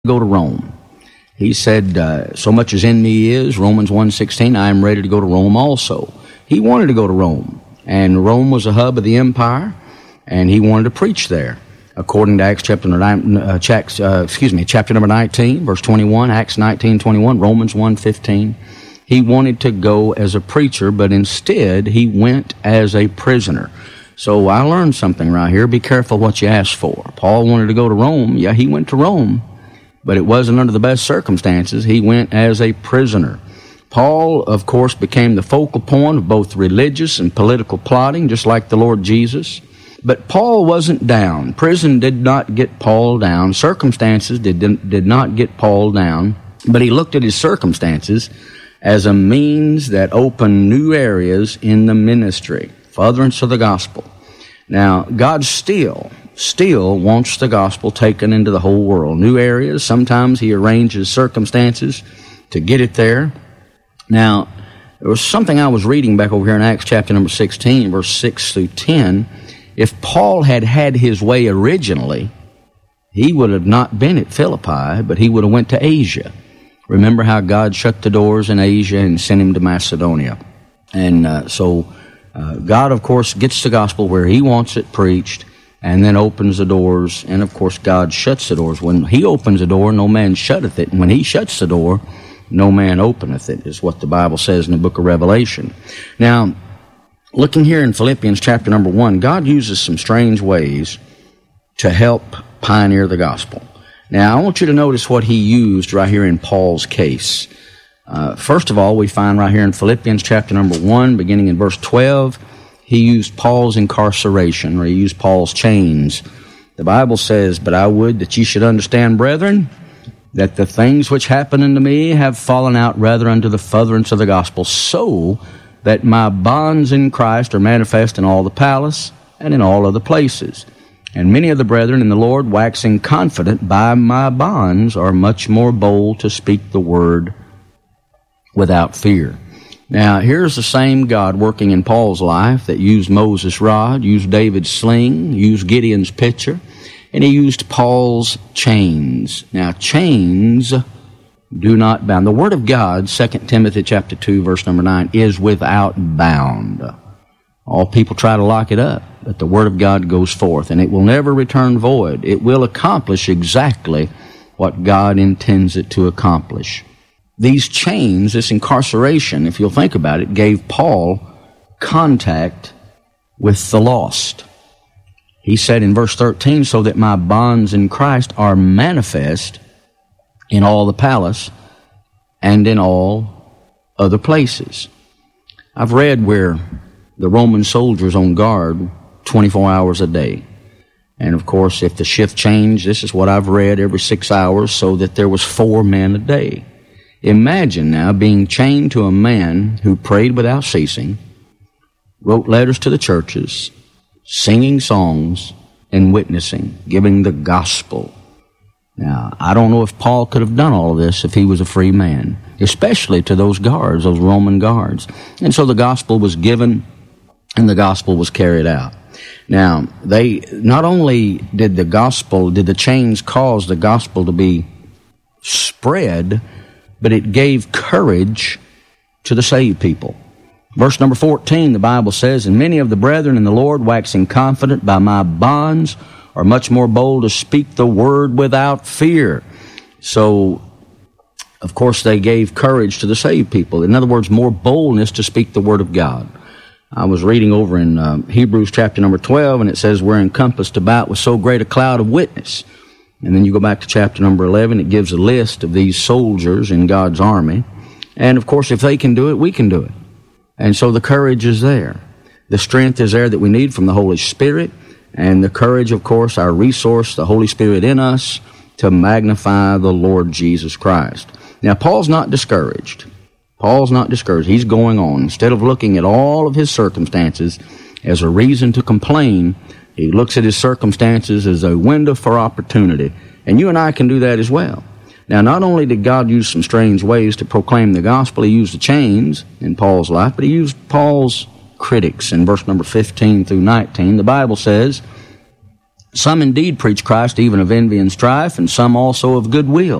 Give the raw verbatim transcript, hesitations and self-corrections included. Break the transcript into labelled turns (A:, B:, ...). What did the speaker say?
A: go to Rome. He said, uh, so much as in me is, Romans one sixteen, I am ready to go to Rome also. He wanted to go to Rome, and Rome was a hub of the empire, and he wanted to preach there. According to Acts chapter nine, uh, chapter, uh, excuse me, chapter number nineteen, verse twenty-one, Acts nineteen twenty-one, Romans one fifteen. He wanted to go as a preacher, but instead he went as a prisoner. So I learned something right here. Be careful what you ask for. Paul wanted to go to Rome. Yeah, he went to Rome, but it wasn't under the best circumstances. He went as a prisoner. Paul, of course, became the focal point of both religious and political plotting, just like the Lord Jesus. But Paul wasn't down. Prison did not get Paul down. Circumstances did, did not get Paul down. But he looked at his circumstances as a means that opened new areas in the ministry, furtherance of the gospel. Now, God still, still wants the gospel taken into the whole world. New areas, sometimes he arranges circumstances to get it there. Now, there was something I was reading back over here in Acts chapter number sixteen, verse six through ten. If Paul had had his way originally, he would have not been at Philippi, but he would have went to Asia. Remember how God shut the doors in Asia and sent him to Macedonia. And uh, so uh, God, of course, gets the gospel where he wants it preached, and then opens the doors, and of course God shuts the doors. When he opens the door, no man shutteth it, and when he shuts the door, no man openeth it, is what the Bible says in the book of Revelation. Now, looking here in Philippians chapter number one, God uses some strange ways to help pioneer the gospel. Now, I want you to notice what he used right here in Paul's case. Uh, first of all, we find right here in Philippians chapter number one, beginning in verse twelve, he used Paul's incarceration, or he used Paul's chains. The Bible says, "But I would that ye should understand, brethren, that the things which happen unto me have fallen out rather unto the furtherance of the gospel, so that my bonds in Christ are manifest in all the palace and in all other places. And many of the brethren in the Lord, waxing confident by my bonds, are much more bold to speak the word without fear." Now, here's the same God working in Paul's life that used Moses' rod, used David's sling, used Gideon's pitcher, and he used Paul's chains. Now, chains do not bound. The Word of God, Second Timothy chapter two, verse number nine, is without bound. All people try to lock it up, but the Word of God goes forth, and it will never return void. It will accomplish exactly what God intends it to accomplish. These chains, this incarceration, if you'll think about it, gave Paul contact with the lost. He said in verse thirteen, "So that my bonds in Christ are manifest in all the palace and in all other places." I've read where the Roman soldiers on guard twenty-four hours a day. And of course, if the shift changed, this is what I've read, every six hours, so that there was four men a day. Imagine now being chained to a man who prayed without ceasing, wrote letters to the churches, singing songs, and witnessing, giving the gospel. Now, I don't know if Paul could have done all of this if he was a free man, especially to those guards, those Roman guards. And so the gospel was given, and the gospel was carried out. Now, they not only did the gospel, did the chains cause the gospel to be spread, but it gave courage to the saved people. Verse number fourteen, the Bible says, "And many of the brethren in the Lord, waxing confident by my bonds, are much more bold to speak the word without fear." So, of course, they gave courage to the saved people. In other words, more boldness to speak the word of God. I was reading over in uh, Hebrews chapter number twelve, and it says, "We're encompassed about with so great a cloud of witness." And then you go back to chapter number eleven, it gives a list of these soldiers in God's army. And of course, if they can do it, we can do it. And so the courage is there. The strength is there that we need from the Holy Spirit. And the courage, of course, our resource, the Holy Spirit in us, to magnify the Lord Jesus Christ. Now, Paul's not discouraged. Paul's not discouraged. He's going on. Instead of looking at all of his circumstances as a reason to complain, he looks at his circumstances as a window for opportunity. And you and I can do that as well. Now, not only did God use some strange ways to proclaim the gospel, he used the chains in Paul's life, but he used Paul's critics in verse number fifteen through nineteen. The Bible says, Some indeed preach Christ even of envy and strife, and some also of goodwill.